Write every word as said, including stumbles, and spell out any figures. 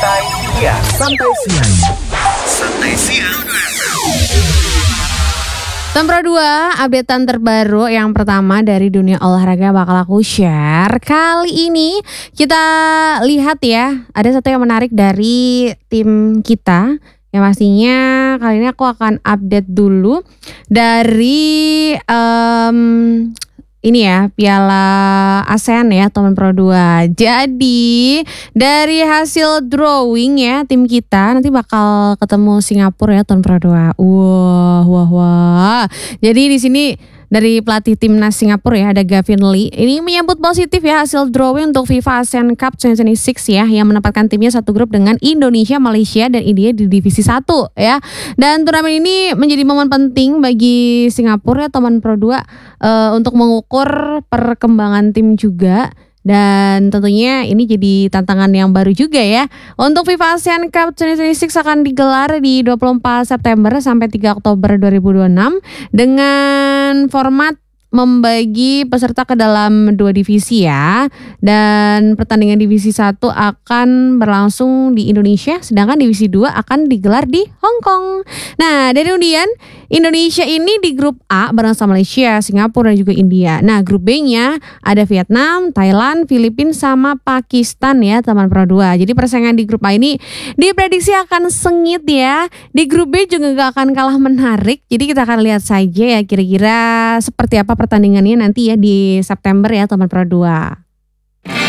Santai Siang. Santai Siang. Santai Siang. Tempro dua, updatean terbaru yang pertama dari dunia olahraga bakal aku share. Kali ini kita lihat ya, ada satu yang menarik dari tim kita. Yang pastinya kali ini aku akan update dulu dari um, ini ya, Piala ASEAN ya, Teman Pro dua. Jadi dari hasil drawing ya, tim kita nanti bakal ketemu Singapura ya, Teman Pro dua. Wah, wah, wah. Jadi di sini dari pelatih timnas Singapura ya, ada Gavin Lee. Ini menyambut positif ya hasil drawing untuk FIFA ASEAN Cup dua ribu dua puluh enam ya, yang menempatkan timnya satu grup dengan Indonesia, Malaysia, dan India di divisi satu ya. Dan turnamen ini menjadi momen penting bagi Singapura ya, Teman Pro dua uh, untuk mengukur perkembangan tim juga. Dan tentunya ini jadi tantangan yang baru juga ya. Untuk FIFA ASEAN Cup dua ribu dua puluh enam akan digelar di dua puluh empat September sampai tiga Oktober dua ribu dua puluh enam dengan format membagi peserta ke dalam dua divisi ya. Dan pertandingan divisi satu akan berlangsung di Indonesia, sedangkan divisi dua akan digelar di Hong Kong. Nah, dari undian Indonesia ini di grup A bareng sama Malaysia, Singapura, dan juga India. Nah, grup B-nya ada Vietnam, Thailand, Filipina, sama Pakistan ya, Teman Pro dua. Jadi persaingan di grup A ini diprediksi akan sengit ya. Di grup B juga gak akan kalah menarik. Jadi kita akan lihat saja ya kira-kira seperti apa pertandingannya nanti ya di September ya, Teman Pro dua.